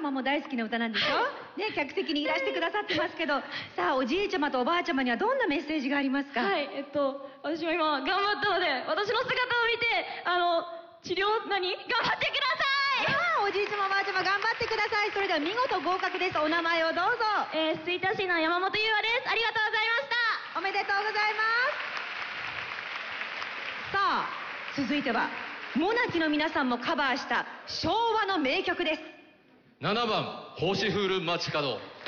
様も大好きな歌なんでしょ？ね、客席にいらしてくださってますけど、さあ、おじいちゃまとおばあちゃまにはどんなメッセージがありますか？ はい、私も今頑張ったので、私の姿を見て、頑張ってください！ おじいちゃまおばあちゃま頑張ってください。それでは見事合格です。お名前をどうぞ。 吹田市の山本優和です。ありがとうございました。 おめでとうございます。さあ、続いてはモナキの皆さんもカバーした昭和の名曲です。 7番星降る街角。